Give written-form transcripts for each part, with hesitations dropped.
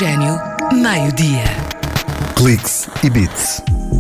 Oxigênio, meio-dia. Cliques e Bits.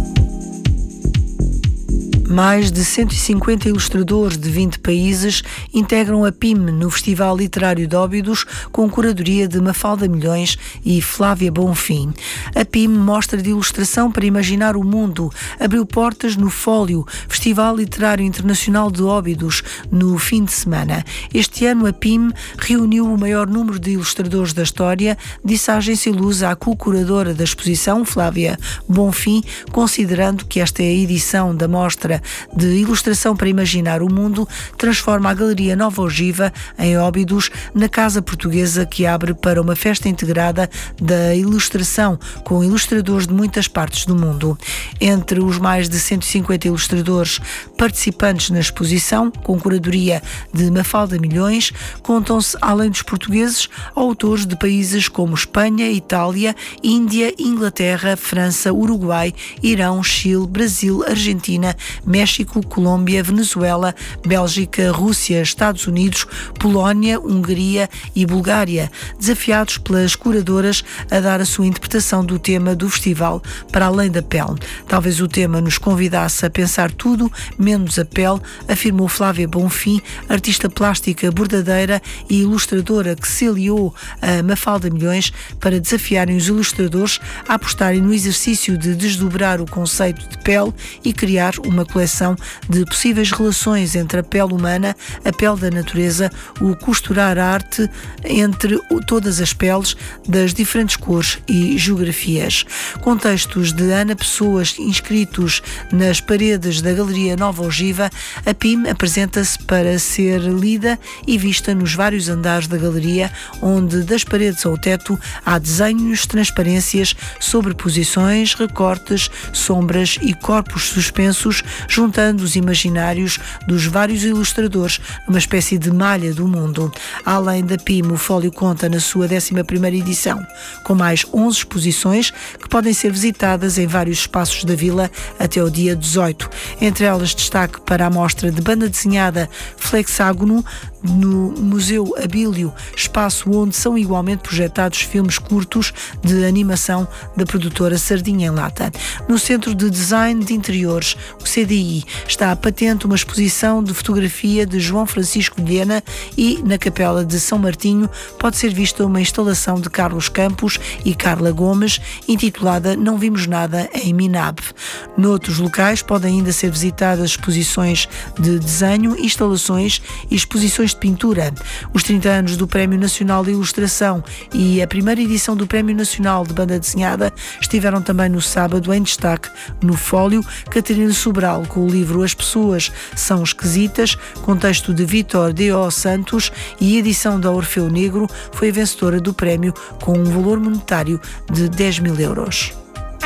Mais de 150 ilustradores de 20 países integram a PIM no Festival Literário de Óbidos, com curadoria de Mafalda Milhões e Flávia Bonfim. A PIM, Mostra de Ilustração para Imaginar o Mundo, abriu portas no Fólio, Festival Literário Internacional de Óbidos, no fim de semana. Este ano a PIM reuniu o maior número de ilustradores da história, disse a agência Luz à co-curadora da exposição, Flávia Bonfim, considerando que esta é a edição da Mostra de Ilustração para Imaginar o Mundo, transforma a Galeria Nova Ogiva, em Óbidos, na Casa Portuguesa, que abre para uma festa integrada da ilustração, com ilustradores de muitas partes do mundo. Entre os mais de 150 ilustradores participantes na exposição, com curadoria de Mafalda Milhões, contam-se, além dos portugueses, autores de países como Espanha, Itália, Índia, Inglaterra, França, Uruguai, Irão, Chile, Brasil, Argentina, México, Colômbia, Venezuela, Bélgica, Rússia, Estados Unidos, Polónia, Hungria e Bulgária, desafiados pelas curadoras a dar a sua interpretação do tema do festival para além da pele. Talvez o tema nos convidasse a pensar tudo menos a pele, afirmou Flávia Bonfim, artista plástica, bordadeira e ilustradora que se aliou a Mafalda Milhões para desafiarem os ilustradores a apostarem no exercício de desdobrar o conceito de pele e criar uma coleção de possíveis relações entre a pele humana, a pele da natureza, o costurar a arte entre todas as peles das diferentes cores e geografias. Com textos de Ana Pessoas inscritos nas paredes da Galeria Nova Ogiva, a PIM apresenta-se para ser lida e vista nos vários andares da galeria, onde das paredes ao teto há desenhos, transparências, sobreposições, recortes, sombras e corpos suspensos, juntando os imaginários dos vários ilustradores numa espécie de malha do mundo. Além da PIM, o Fólio conta na sua 11ª edição, com mais 11 exposições que podem ser visitadas em vários espaços da vila até o dia 18. Entre elas, destaque para a mostra de banda desenhada Flexágono, no Museu Abílio, espaço onde são igualmente projetados filmes curtos de animação da produtora Sardinha em Lata. No Centro de Design de Interiores, o CDI, está patente uma exposição de fotografia de João Francisco Vilhena e, na Capela de São Martinho, pode ser vista uma instalação de Carlos Campos e Carla Gomes, intitulada Não Vimos Nada em Minab. Noutros locais podem ainda ser visitadas exposições de desenho, instalações e exposições de pintura. Os 30 anos do Prémio Nacional de Ilustração e a primeira edição do Prémio Nacional de Banda Desenhada estiveram também no sábado em destaque no Fólio. Catarina Sobral, com o livro As Pessoas São Esquisitas, com texto de Vítor D.O. Santos, e edição da Orfeu Negro, foi a vencedora do prémio com um valor monetário de 10.000 euros.